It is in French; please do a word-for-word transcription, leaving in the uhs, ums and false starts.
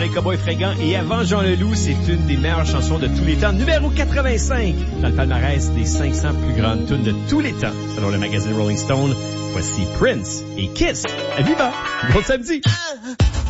les Cowboys fringants et avant Jean Leloup, c'est une des meilleures chansons de tous les temps. Numéro quatre-vingt-cinq dans le palmarès des cinq cents plus grandes tunes de tous les temps. Selon le magazine Rolling Stone, voici Prince et Kiss. À Viva! Bon samedi!